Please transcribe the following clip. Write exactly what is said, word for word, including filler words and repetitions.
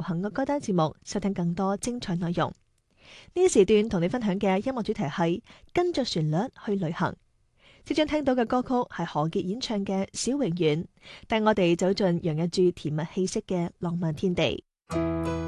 行嘅歌單節目，收聽更多精彩內容。呢個時段同你分享嘅音樂主題係跟着旋律去旅行。即將聽到嘅歌曲係何潔演唱嘅《小榮園》，帶我哋走進洋溢住甜蜜氣息嘅浪漫天地。